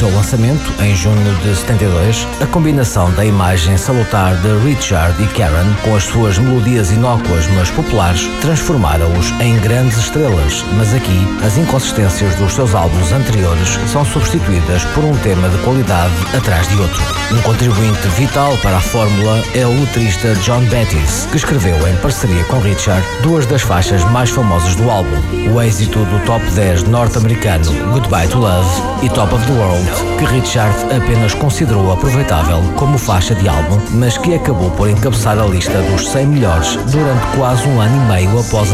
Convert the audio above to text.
Ao lançamento, em junho de 72, a combinação da imagem salutar de Richard e Karen com as suas melodias inócuas mas populares transformaram-os em grandes estrelas, mas aqui as inconsistências dos seus álbuns anteriores são substituídas por um tema de qualidade atrás de outro. Um contribuinte vital para a fórmula é o letrista John Bettis, que escreveu em parceria com Richard duas das faixas mais famosas do álbum, o êxito do top 10 norte-americano Goodbye to Love e Top of the World, que Richard apenas considerou aproveitável como faixa de álbum, mas que acabou por encabeçar a lista dos 100 melhores durante quase um ano e meio após